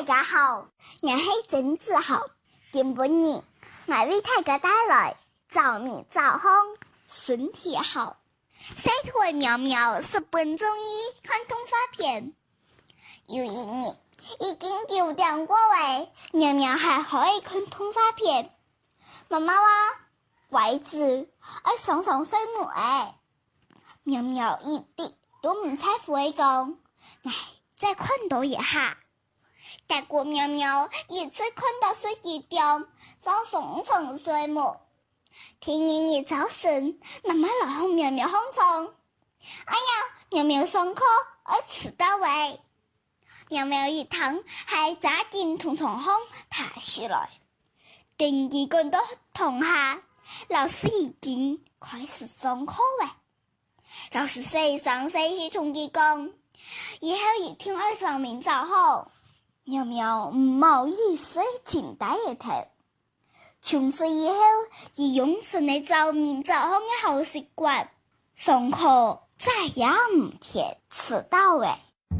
大家好，我是曾志豪。今晡日我为大家带来早眠早康，身体好。晒腿苗苗是本中医看动画片。有一日已经9点过位，苗苗还可以看动画片。妈妈话乖子爱上睡梦诶。苗苗一啲都唔睬悔講，再看多一下。結果苗苗一次看到11點，上上床睡夢。第二日早晨，媽媽來向苗苗喊痛，哎呀，苗苗上課要遲到喂。苗苗一躺，還抓緊從床上爬起來。定義講到同下，老師已經開始上課喂。老師細聲細氣同佢講，以後一定要早眠早好。苗苗唔好意思停低一頭，從此以後以養成你早眠早好嘅好習慣，上課再也唔貼遲到嘅。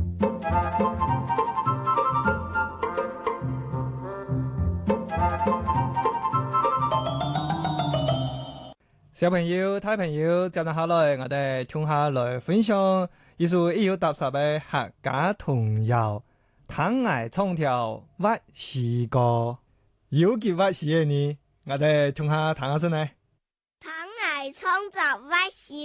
小朋友、大朋友，接落下來，我哋聽下來分享一首一有踏實嘅客家童謠。唐崖創條挖絲歌，有幾挖絲嘅呢？我哋聽下唐下先嚟。 唐崖創條挖絲